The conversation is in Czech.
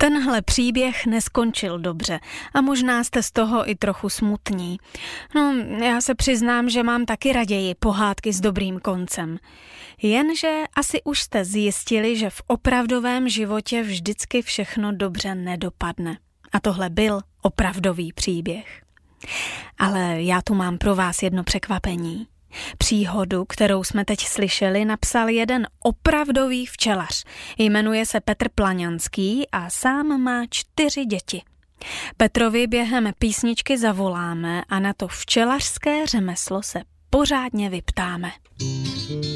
Tenhle příběh neskončil dobře a možná jste z toho i trochu smutní. No, já se přiznám, že mám taky raději pohádky s dobrým koncem. Jenže asi už jste zjistili, že v opravdovém životě vždycky všechno dobře nedopadne. A tohle byl opravdový příběh. Ale já tu mám pro vás jedno překvapení. Příhodu, kterou jsme teď slyšeli, napsal jeden opravdový včelař. Jmenuje se Petr Plaňanský a sám má 4 děti. Petrovi během písničky zavoláme a na to včelařské řemeslo se pořádně vyptáme.